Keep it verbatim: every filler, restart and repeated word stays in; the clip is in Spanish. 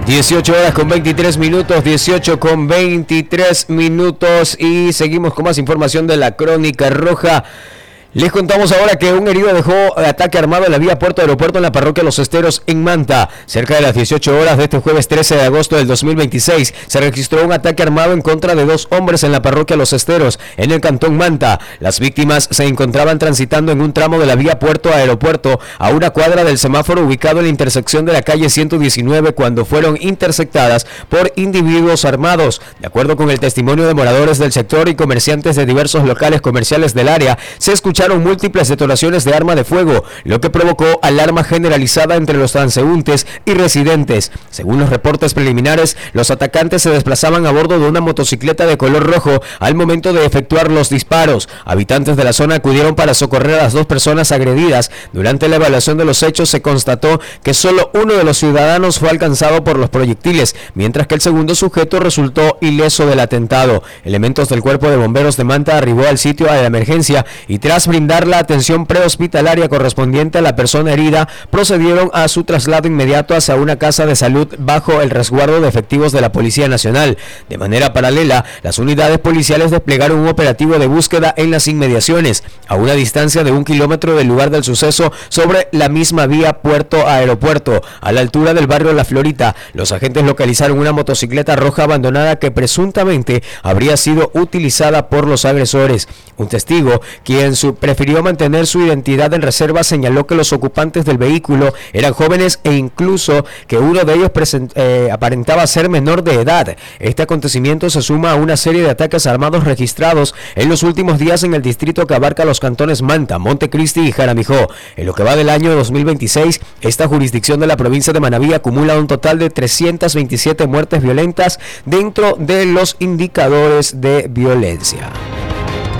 dieciocho horas con veintitrés minutos, dieciocho con veintitrés minutos y seguimos con más información de la Crónica Roja. Les contamos ahora que un herido dejó ataque armado en la vía Puerto Aeropuerto en la parroquia Los Esteros en Manta. Cerca de las dieciocho horas de este jueves trece de agosto del dos mil veintiséis se registró un ataque armado en contra de dos hombres en la parroquia Los Esteros en el cantón Manta. Las víctimas se encontraban transitando en un tramo de la vía Puerto Aeropuerto a una cuadra del semáforo ubicado en la intersección de la calle ciento diecinueve cuando fueron interceptadas por individuos armados. De acuerdo con el testimonio de moradores del sector y comerciantes de diversos locales comerciales del área, se escucharon múltiples detonaciones de arma de fuego, lo que provocó alarma generalizada entre los transeúntes y residentes. Según los reportes preliminares, los atacantes se desplazaban a bordo de una motocicleta de color rojo al momento de efectuar los disparos. Habitantes de la zona acudieron para socorrer a las dos personas agredidas. Durante la evaluación de los hechos se constató que solo uno de los ciudadanos fue alcanzado por los proyectiles, mientras que el segundo sujeto resultó ileso del atentado. Elementos del Cuerpo de Bomberos de Manta arribó al sitio de la emergencia y tras brindar la atención prehospitalaria correspondiente a la persona herida, procedieron a su traslado inmediato hacia una casa de salud bajo el resguardo de efectivos de la Policía Nacional. De manera paralela, las unidades policiales desplegaron un operativo de búsqueda en las inmediaciones, a una distancia de un kilómetro del lugar del suceso sobre la misma vía Puerto Aeropuerto, a la altura del barrio La Florita. Los agentes localizaron una motocicleta roja abandonada que presuntamente habría sido utilizada por los agresores. Un testigo, quien su prefirió mantener su identidad en reserva, señaló que los ocupantes del vehículo eran jóvenes e incluso que uno de ellos present, eh, aparentaba ser menor de edad. Este acontecimiento se suma a una serie de ataques armados registrados en los últimos días en el distrito que abarca los cantones Manta, Montecristi y Jaramijó. En lo que va del año dos mil veintiséis, esta jurisdicción de la provincia de Manabí acumula un total de trescientas veintisiete muertes violentas dentro de los indicadores de violencia.